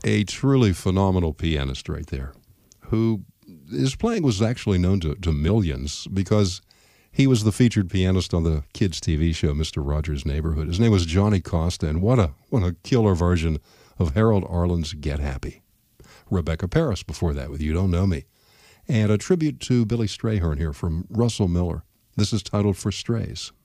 A truly phenomenal pianist right there, who his playing was actually known to millions because he was the featured pianist on the kids' TV show, Mr. Rogers' Neighborhood. His name was Johnny Costa, and what a killer version of Harold Arlen's Get Happy. Rebecca Paris before that with You Don't Know Me. And a tribute to Billy Strayhorn here from Russell Miller. This is titled For Strays.